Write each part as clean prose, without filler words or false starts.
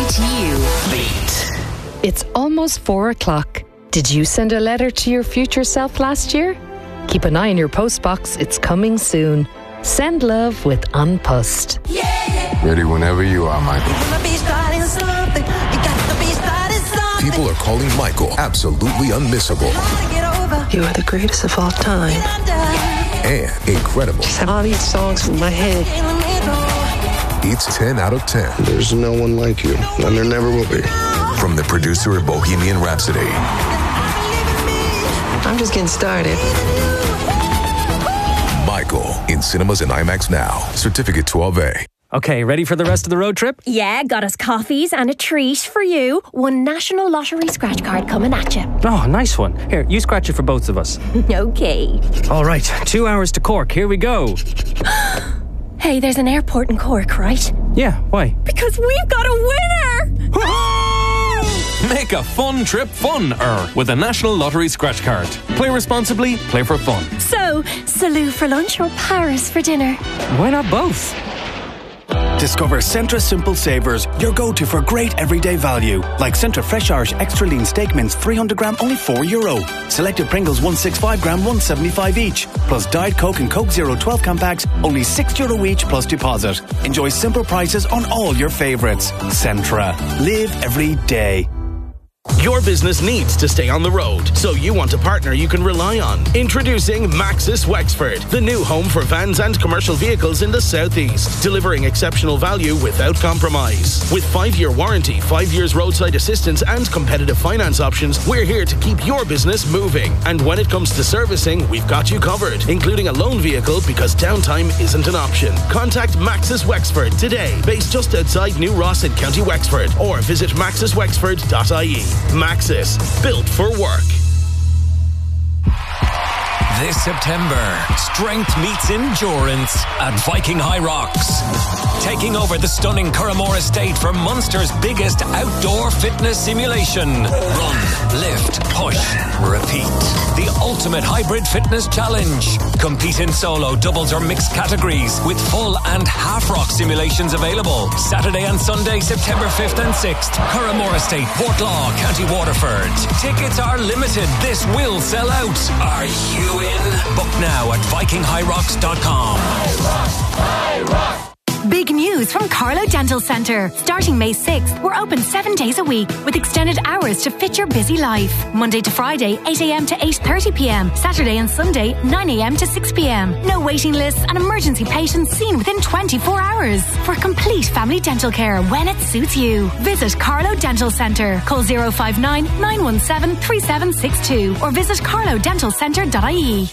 to you. Beat. It's almost 4 o'clock. Did you send a letter to your future self last year? Keep an eye on your postbox. It's coming soon. Send love with Unpost. Ready whenever you are, Michael. People are calling Michael absolutely unmissable. You are the greatest of all time. And incredible. Just have all these songs in my head. It's 10 out of 10. There's no one like you, and there never will be. From the producer of Bohemian Rhapsody. I'm just getting started. Michael, in cinemas and IMAX now. Certificate 12A. Okay, ready for the rest of the road trip? Yeah, got us coffees and a treat for you. One National Lottery scratch card coming at you. Oh, nice one. Here, you scratch it for both of us. Okay. All right, 2 hours to Cork. Here we go. Hey, there's an airport in Cork, right? Yeah, why? Because we've got a winner! Make a fun trip fun-er with a National Lottery scratch card. Play responsibly, play for fun. So, Salou for lunch or Paris for dinner? Why not both? Discover Centra Simple Savers, your go-to for great everyday value. Like Centra Fresh Irish Extra Lean Steak Mince 300 gram, only €4. Selected Pringles 165 gram, 175 each. Plus Diet Coke and Coke Zero 12 can packs, only €6 each plus deposit. Enjoy simple prices on all your favourites. Centra. Live every day. Your business needs to stay on the road, so you want a partner you can rely on. Introducing Maxis Wexford, the new home for vans and commercial vehicles in the southeast, delivering exceptional value without compromise. With 5-year warranty, 5 years roadside assistance and competitive finance options, we're here to keep your business moving. And when it comes to servicing, we've got you covered, including a loan vehicle because downtime isn't an option. Contact Maxis Wexford today, based just outside New Ross in County Wexford, or visit maxiswexford.ie. Maxis, built for work. This September, strength meets endurance at Viking High Rocks. Taking over the stunning Curramore Estate for Munster's biggest outdoor fitness simulation. Run, lift, push, repeat. The ultimate hybrid fitness challenge. Compete in solo, doubles or mixed categories with full and half rock simulations available. Saturday and Sunday, September 5th and 6th. Curramore Estate, Portlaw, County Waterford. Tickets are limited. This will sell out. Are you in? Book now at VikingHighRocks.com. High Rock. Big news from Carlo Dental Centre. Starting May 6th, we're open 7 days a week with extended hours to fit your busy life. Monday to Friday, 8 a.m. to 8:30 p.m. Saturday and Sunday, 9 a.m. to 6 p.m. No waiting lists and emergency patients seen within 24 hours. For complete family dental care when it suits you. Visit Carlo Dental Centre. Call 059 917 3762 or visit carlodentalcentre.ie.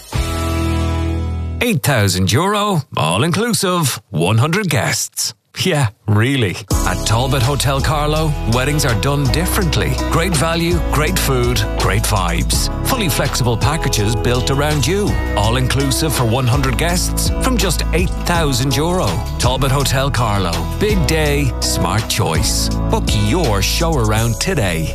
€8,000, all inclusive, 100 guests. Yeah, really. At Talbot Hotel Carlow, weddings are done differently. Great value, great food, great vibes. Fully flexible packages built around you. All inclusive for 100 guests from just €8,000. Talbot Hotel Carlow. Big day, smart choice. Book your show around today.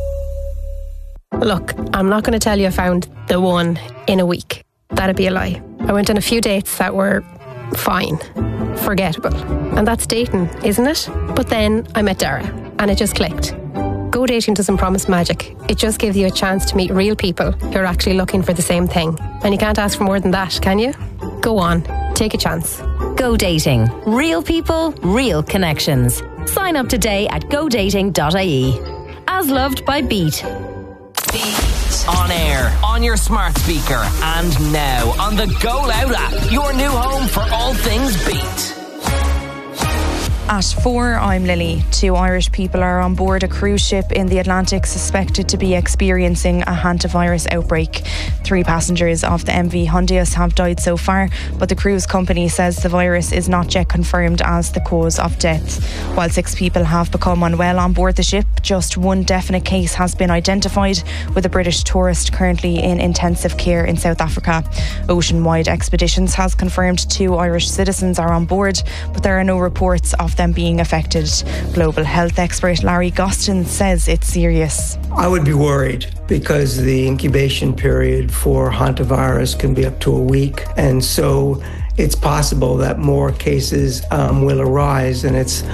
Look, I'm not going to tell you I found the one in a week. That'd be a lie. I went on a few dates that were fine, forgettable. And that's dating, isn't it? But then I met Dara and it just clicked. Go Dating doesn't promise magic. It just gives you a chance to meet real people who are actually looking for the same thing. And you can't ask for more than that, can you? Go on, take a chance. Go Dating. Real people, real connections. Sign up today at godating.ie. As loved by Beat. On air, on your smart speaker, and now on the Go Loud app, your new home for all things Beat. At 4, I'm Lily. 2 Irish people are on board a cruise ship in the Atlantic suspected to be experiencing a hantavirus outbreak. 3 passengers of the MV Hondius have died so far, but the cruise company says the virus is not yet confirmed as the cause of death. While 6 people have become unwell on board the ship, just 1 definite case has been identified, with a British tourist currently in intensive care in South Africa. Ocean-Wide Expeditions has confirmed 2 Irish citizens are on board, but there are no reports of them being affected. Global health expert Larry Gostin says it's serious. I would be worried because the incubation period for hantavirus can be up to a week, and so it's possible that more cases will arise, and it's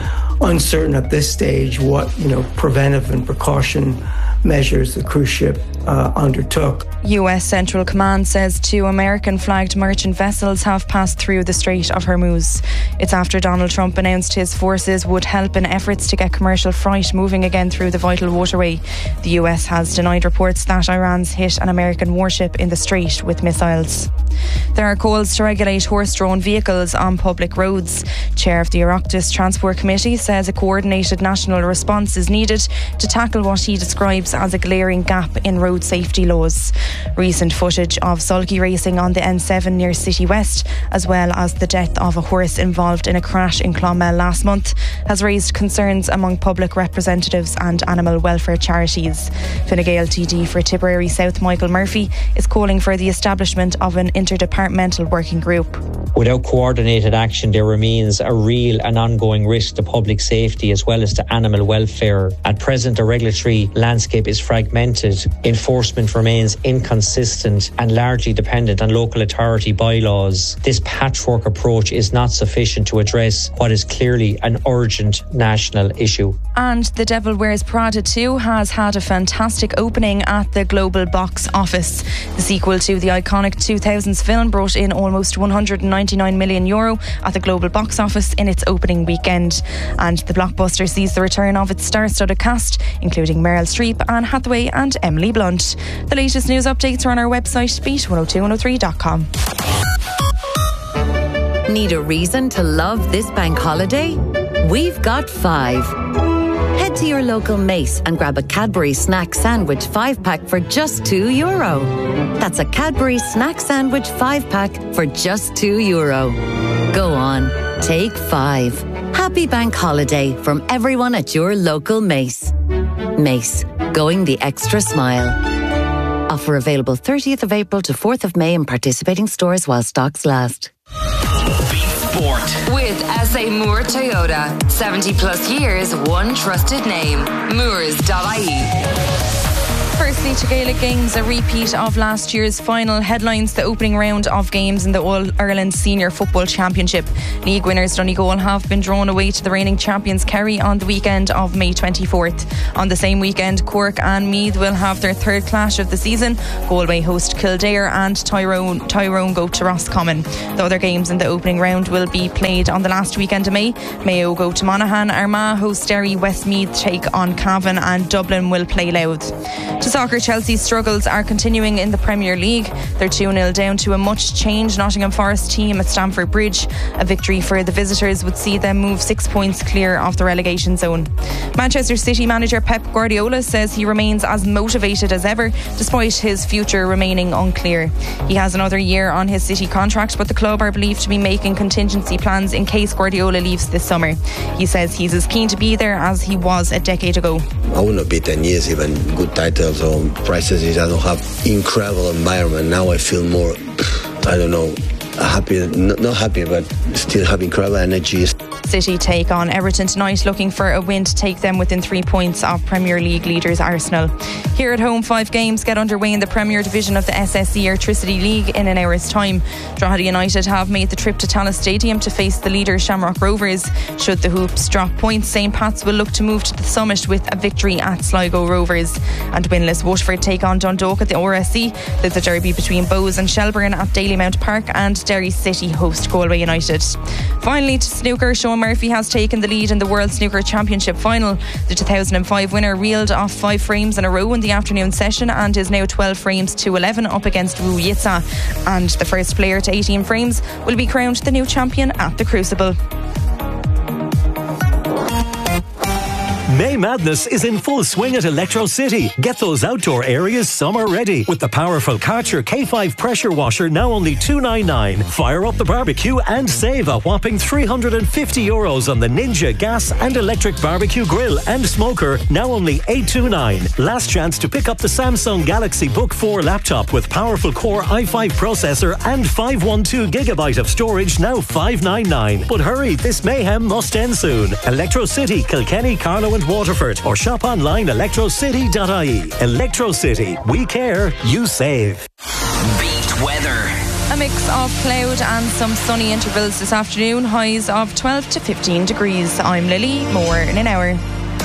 uncertain at this stage what, preventive and precaution measures the cruise ship undertook. US Central Command says 2 American-flagged merchant vessels have passed through the Strait of Hormuz. It's after Donald Trump announced his forces would help in efforts to get commercial freight moving again through the vital waterway. The US has denied reports that Iran's hit an American warship in the Strait with missiles. There are calls to regulate horse-drawn vehicles on public roads. Chair of the Oireachtas Transport Committee says a coordinated national response is needed to tackle what he describes as a glaring gap in road safety laws. Recent footage of sulky racing on the N7 near City West, as well as the death of a horse involved in a crash in Clonmel last month, has raised concerns among public representatives and animal welfare charities. Fine Gael TD for Tipperary South Michael Murphy is calling for the establishment of an interdepartmental working group. Without coordinated action, there remains a real and ongoing risk to public safety as well as to animal welfare. At present, the regulatory landscape is fragmented. Enforcement remains inconsistent and largely dependent on local authority bylaws. This patchwork approach is not sufficient to address what is clearly an urgent national issue. And The Devil Wears Prada 2 has had a fantastic opening at the global box office. The sequel to the iconic 2000s film brought in almost €199 million at the global box office in its opening weekend. And the blockbuster sees the return of its star-studded cast, including Meryl Streep, Anne Hathaway and Emily Blunt. The latest news updates are on our website, beat102103.com. Need a reason to love this bank holiday? We've got 5. Head to your local Mace and grab a Cadbury Snack Sandwich 5-pack for just €2. That's a Cadbury Snack Sandwich 5-pack for just €2. Go on, take 5. Happy bank holiday from everyone at your local Mace. Mace, going the extra smile. Offer available 30th of April to 4th of May in participating stores while stocks last. Sport. With SA Moore Toyota. 70 plus years, one trusted name. Moores.ie. Firstly, to Gaelic Games, a repeat of last year's final. Headlines the opening round of games in the All-Ireland Senior Football Championship. League winners Donegal have been drawn away to the reigning champions Kerry on the weekend of May 24th. On the same weekend, Cork and Meath will have their third clash of the season. Galway host Kildare and Tyrone go to Roscommon. The other games in the opening round will be played on the last weekend of May. Mayo go to Monaghan, Armagh host Derry, Westmeath take on Cavan and Dublin will play Louth. To soccer, Chelsea's struggles are continuing in the Premier League. They're 2-0 down to a much-changed Nottingham Forest team at Stamford Bridge. A victory for the visitors would see them move 6 points clear of the relegation zone. Manchester City manager Pep Guardiola says he remains as motivated as ever, despite his future remaining unclear. He has another year on his City contract, but the club are believed to be making contingency plans in case Guardiola leaves this summer. He says he's as keen to be there as he was a decade ago. I would not be 10 years, even good titles or prizes. I don't have incredible environment. Now I feel more, I don't know, happy, not happy, but still have incredible energy. City take on Everton tonight, looking for a win to take them within 3 points of Premier League leaders Arsenal. Here at home, 5 games get underway in the Premier Division of the SSE Airtricity League in an hour's time. Drogheda United have made the trip to Tallaght Stadium to face the leader Shamrock Rovers. Should the Hoops drop points, St Pat's will look to move to the summit with a victory at Sligo Rovers. And winless Waterford take on Dundalk at the RSC. There's a derby between Bows and Shelburne at Dalymount Park, and Derry City host Galway United. Finally, to snooker, Sean Murphy has taken the lead in the World Snooker Championship final. The 2005 winner reeled off 5 frames in a row in the afternoon session and is now 12 frames to 11 up against Wu Yitsa. And the first player to 18 frames will be crowned the new champion at the Crucible. May Madness is in full swing at Electro City. Get those outdoor areas summer ready with the powerful Karcher K5 pressure washer, now only €299. Fire up the barbecue and save a whopping €350 on the Ninja gas and electric barbecue grill and smoker, now only $829. Last chance to pick up the Samsung Galaxy Book 4 laptop with powerful Core i5 processor and 512GB of storage, now $599. But hurry, this mayhem must end soon. Electro City, Kilkenny, Carlow and Waterford, or shop online electrocity.ie. Electro City, we care, you save. Beat weather. a mix of cloud and some sunny intervals this afternoon. Highs of 12 to 15 degrees. I'm Lily. More in an hour.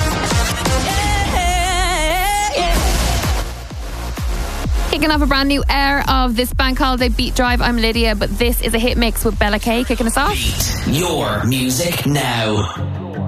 Kicking off a brand new hour of this bank holiday beat drive. I'm Lydia, but this is a hit mix with Bella K kicking us off. Beat your music now.